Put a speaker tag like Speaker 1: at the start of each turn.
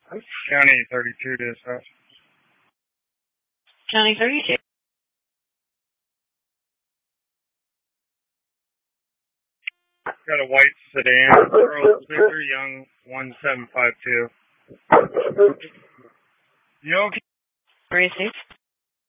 Speaker 1: County 32 dispatch.
Speaker 2: County 32.
Speaker 1: Got a white sedan, Charles Victor Young 1752. You okay?
Speaker 2: 36.